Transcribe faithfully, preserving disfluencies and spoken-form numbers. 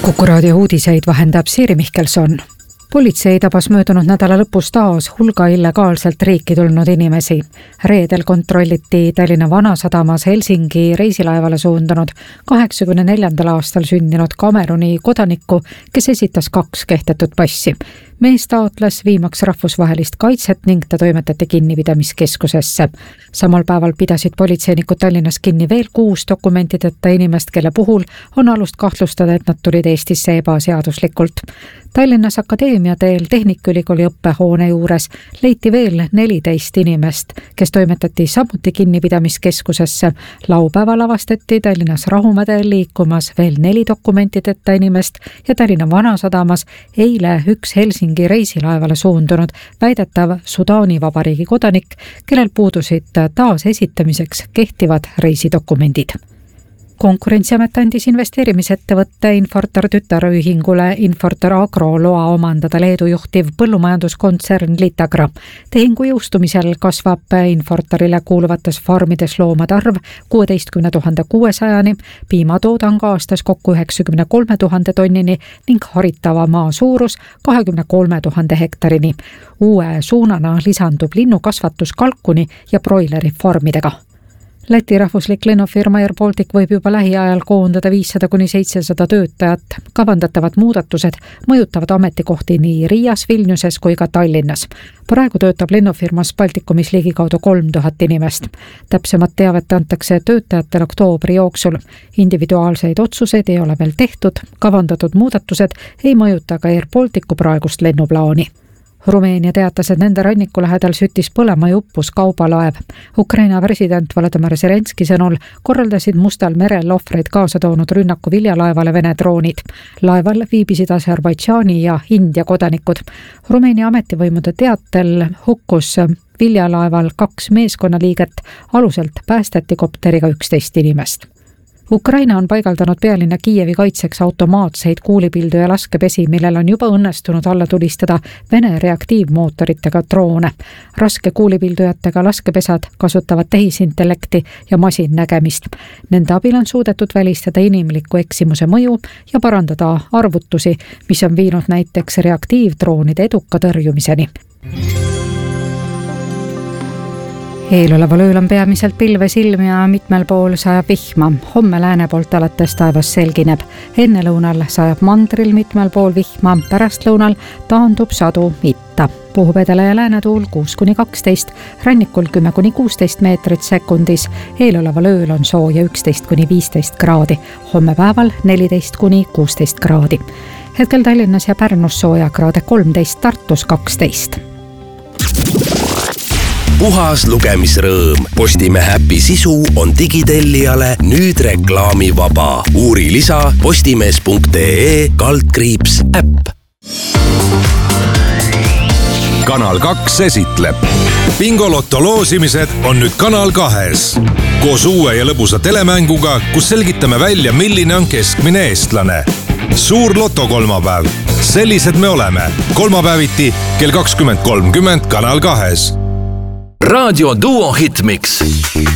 Kuku raadio uudiseid vahendab Siiri Mihkelson. Politsei tabas möödunud nädala lõpus taas hulga illegaalselt riiki tulnud inimesi. Reedel kontrolliti Tallinna Vanasadamas Helsingi reisilaevale suundunud kaheksakümne neljandal aastal sündinud Kameruni kodanikku, kes esitas kaks kehtetut passi. Mees taotles viimaks rahvusvahelist kaitset ning ta toimetati kinnipidamiskeskusesse. Samal päeval pidasid politseinikud Tallinnas kinni veel kuus dokumentideta inimest, kelle puhul on alust kahtlustada, et nad tulid Eestisse ebaseaduslikult. Tallinnas Akadeemia teel Tehnikaülikooli õppehoone juures leiti veel neliteist inimest, kes toimetati samuti kinnipidamiskeskusesse. Laupäeval avastati Tallinnas Rahumäel liikumas veel neli dokumentideta inimest ja Tallinna Vanasadamas eile üks Helsingi reisilaevale suundunud väidetav Sudaani Vabariigi kodanik, kellel puudusid taas esitamiseks kehtivad reisidokumendid. Konkurentsiamet andis investeerimisettevõtte Infortar tütarühingule Infortar Agro loa omandada Leedu juhtiv põllumajanduskontsern Litagra. Tehingu jõustumisel kasvab Infortarile kuuluvates farmides loomade arv kuueteistkümne tuhande kuuesajani, piimatoodang aastas kokku üheksakümne kolme tuhande tonnini ning haritava maa suurus kahekümne kolme tuhande hektarini. Uue suunana lisandub linnukasvatus kalkuni ja broileri farmidega. Läti rahvuslik lennufirma Air Baltic võib juba lähiajal koondada viissada kuni seitsesada töötajat. Kavandatavad muudatused mõjutavad ametikohti nii Riias, Vilniuses kui ka Tallinnas. Praegu töötab lennufirmas Baltikumis ligikaudu kolm tuhat inimest. Täpsemat teavet antakse töötajatele oktoobri jooksul. Individuaalseid otsuseid ei ole veel tehtud. Kavandatud muudatused ei mõjuta ka Air Balticu praegust lennuplaani. Rumeenia teatas, et nende ranniku lähedal süttis põlema ja uppus kaubalaev. Ukraina president Volodymyr Zelenski sõnul korraldasid Mustal merel ohvreid kaasa toonud rünnaku viljalaevale Vene droonid. Laeval viibisid Aserbaidžaani ja India kodanikud. Rumeenia ametivõimude teatel hukkus viljalaeval kaks meeskonnaliiget, aluselt päästeti kopteriga üksteist inimest. Ukraina on paigaldanud pealinna Kiievi kaitseks automaatseid kuulipildu ja laskepesi, millel on juba õnnestunud alla tulistada Vene reaktiivmootoritega droone. Raske kuulipildujatega laskepesad kasutavad tehisintellekti ja masinnägemist. Nende abil on suudetud välistada inimliku eksimuse mõju ja parandada arvutusi, mis on viinud näiteks reaktiivdroonide eduka tõrjumiseni. Eeloleval ööl on peamiselt pilves ilm ja mitmel pool sajab vihma. Homme lääne poolt alates taevas selgineb. Enne lõunal sajab mandril mitmel pool vihma, pärastlõunal taandub sadu itta. Puhub edele ja läänetuul kuus kuni kaksteist, rannikul kümme kuni kuusteist meetrit sekundis. Eeloleval ööl on sooja üksteist kuni viisteist kraadi. Homme päeval neliteist kuni kuusteist kraadi. Hetkel Tallinnas ja Pärnus sooja kraade kolmteist, Tartus kaksteist. Puhas lugemisrõõm. Postimehe äpi sisu on digitellijale nüüd reklaamivaba. Uuri lisa postimees punkt ee kaldkriips äpp. Kanal kaks esitleb. Bingolotto loosimised on nüüd Kanal kahes. Koos uue ja lõbusa telemänguga, kus selgitame välja, milline on keskmine eestlane. Suur loto kolmapäev. Sellised me oleme. Kolmapäeviti kell kakskümmend kolmkümmend Kanal kahes. Raadio Duo Hitmix.